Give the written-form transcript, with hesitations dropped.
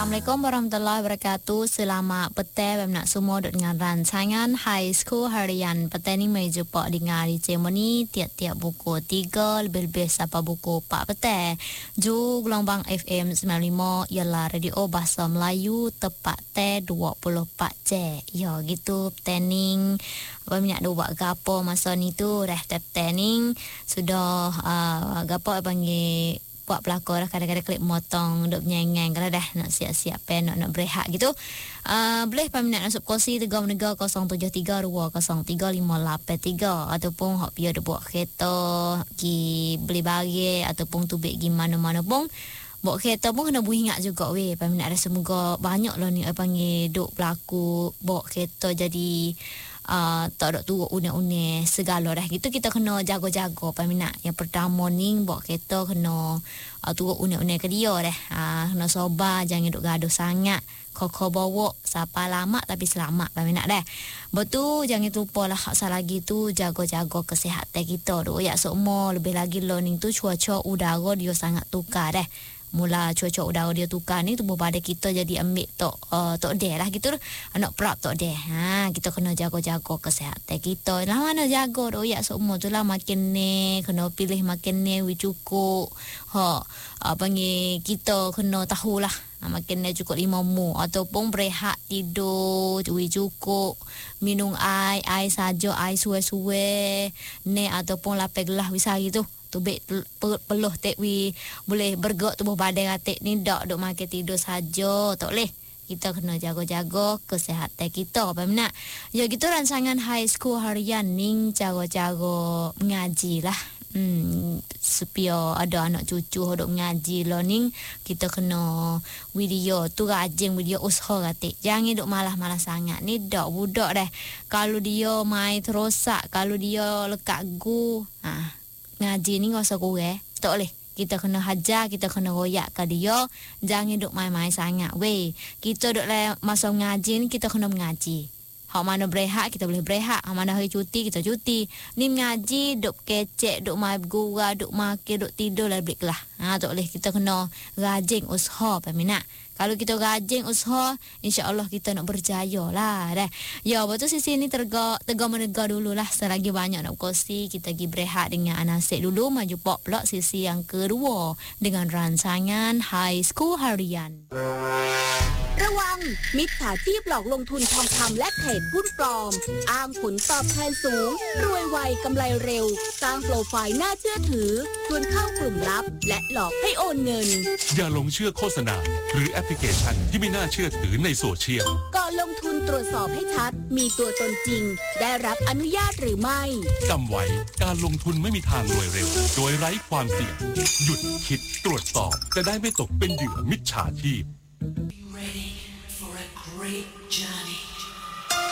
Assalamualaikum warahmatullahi wabarakatuh. Selamat petang nak semua dengan rancangan High School Harian. Petang ni mari jumpa dengan Rizal Moni tiap-tiap buku 3 lebih-lebih sampai buku 4 petang. Ju gelombang FM 95 ialah radio bahasa Melayu tepat 24 jam. Ya gitu petang apa minat buat gapo masa ni tu dah petang sudah gapo panggil buat pelakor lah kadang-kadang klik motong duk menyengang kalau dah nak siap-siap nak berehat gitu. Boleh peminat nasib kursi 313-033-583 ataupun hok pia duk buat kereta gi beli barang ataupun tubik gi mana-mana pun buat kereta pun kena beringat juga weh peminat ada semoga banyak lah ni panggil duk berlaku bawa kereta jadi tak ada turut unik-unik segala dah gitu kita kena jaga-jaga peminat. Yang pertama ni bawa kereta kena turut unik-unik ke dia dah. Kena sabar jangan duk gaduh sangat. Kau bawa siapa lama tapi selamat peminat dah. Betul jangan lupa lah asal lagi tu jaga-jaga kesihatan kita tu ya semua lebih lagi learning tu cuaca udara dia sangat tukar dah. Mula cuaca udara dia tukar ni tubuh badan kita jadi ambil tok deh lah gitu anak perap tok deh. Kita kena jaga-jaga kesihatan kita. Lah mana jaga tu ya semua tu lah makin ni kena pilih makin ni cukup. Panggil kita kena tahulah makin ni cukup 5 mu ataupun berehat tidur cukup minum air saja air suai-suai ni ataupun lapar gelas bisa gitu. Tubik peluh tekwi boleh bergerak tubuh badan atik ni dak duk makan tidur saja tak boleh. Kita kena jaga-jaga kesihatan kita peminat. Ya gitu rancangan High School Harian ni cara-cara mengaji lah. Supaya ada anak cucu duk mengaji lah ni kita kena video tu rajin video usaha katik. Jangan duk malah-malah sangat ni dak budak dah. Kalau dia main terosak, kalau dia lekat gu, ngaji ni gak usah kurang. Tak boleh. Kita kena hajar, kita kena royak ke dia. Jangan duk main-main sangat. Weh, kita duk masa ngaji ni kita kena mengaji. Hak mana berehat kita boleh berehat. Hak mana hari cuti kita cuti. Ni mengaji duk kecek, duk main bergurau, duk makan, duk tidur lah balik lah. Tak boleh. Kita kena rajin usaha peminat. Kalau kita rajin usaha, insya-Allah kita nak berjaya lah dah. Ya, betul sisi ni menega dululah. Selagi banyak nak kursi, kita pergi berehat dengan Anasik dulu. Maju pop pula sisi yang kedua dengan rancangan High School Harian. ระวังมิจฉาชีพหลอกลงทุนทองคำและเทรดหุ้นปลอมอ้างผลตอบแทนสูงรวยไวกำไรเร็วสร้างโปรไฟล์น่าเชื่อถือชวนเข้ากลุ่มลับและหลอกให้โอนเงินอย่าหลงเชื่อโฆษณาหรือแอปพลิเคชันที่ไม่น่าเชื่อถือในโซเชียลก่อนลงทุนตรวจสอบให้ชัดมีตัวตนจริงได้รับอนุญาตหรือไม่จำไว้การลงทุนไม่มีทางรวยเร็วโดยไร้ความเสี่ยงหยุดคิดตรวจสอบจะได้ไม่ตกเป็นเหยื่อมิจฉาชีพGreat journey.